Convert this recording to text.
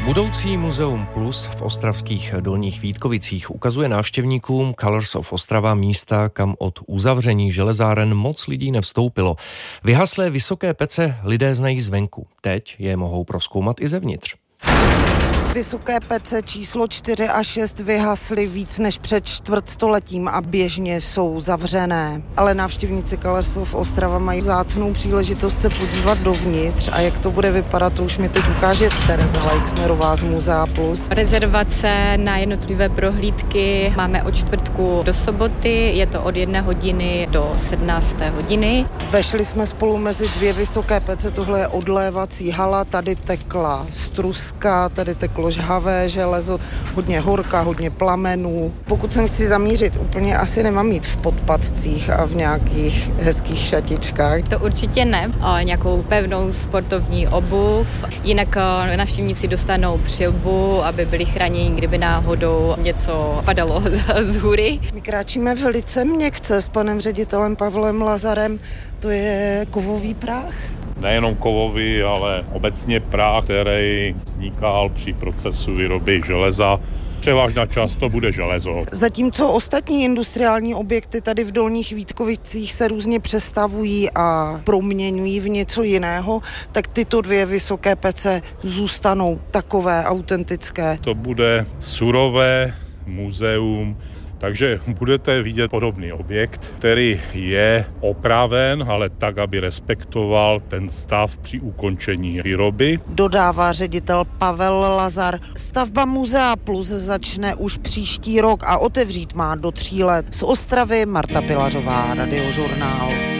Budoucí Muzeum Plus v ostravských Dolních Vítkovicích ukazuje návštěvníkům Colors of Ostrava místa, kam od uzavření železáren moc lidí nevstoupilo. Vyhaslé vysoké pece lidé znají zvenku. Teď je mohou prozkoumat i zevnitř. Vysoké pece číslo 4 a 6 vyhasly víc než před čtvrtstoletím a běžně jsou zavřené. Ale návštěvníci Colors of Ostrava mají vzácnou příležitost se podívat dovnitř a jak to bude vypadat, to už mi teď ukáže Tereza Leixnerová z Muzea Plus. Rezervace na jednotlivé prohlídky máme od čtvrtku do soboty, je to od 1 hodiny do 17. hodiny. Vešli jsme spolu mezi dvě vysoké pece, tohle je odlévací hala, tady tekla struska, tady teklo žhavé železo, hodně horka, hodně plamenů. Pokud se chci zamířit, úplně asi nemám jít v podpatcích a v nějakých hezkých šatičkách. To určitě ne, nějakou pevnou sportovní obuv, jinak návštěvníci dostanou přilbu, aby byli chráněni, kdyby náhodou něco padalo z hůry. My kráčíme velice měkce s panem ředitelem Pavlem Lazarem, to je kovový prach. Nejenom kovový, ale obecně prach, který vznikal při procesu výroby železa. Převážná část to bude železo. Zatímco ostatní industriální objekty tady v Dolních Vítkovicích se různě přestavují a proměňují v něco jiného, tak tyto dvě vysoké pece zůstanou takové autentické. To bude surové muzeum, takže budete vidět podobný objekt, který je opraven, ale tak, aby respektoval ten stav při ukončení výroby. Dodává ředitel Pavel Lazar. Stavba Muzea Plus začne už příští rok a otevřít má do 3 let. Z Ostravy Marta Pilařová, Radiožurnál.